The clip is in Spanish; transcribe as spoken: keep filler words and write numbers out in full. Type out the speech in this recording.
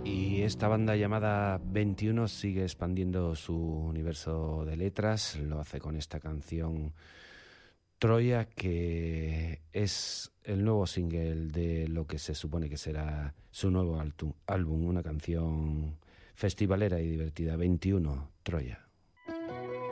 Y esta banda llamada veintiuno sigue expandiendo su universo de letras, lo hace con esta canción Troya, que es el nuevo single de lo que se supone que será su nuevo álbum, una canción festivalera y divertida, veintiuno, Troya.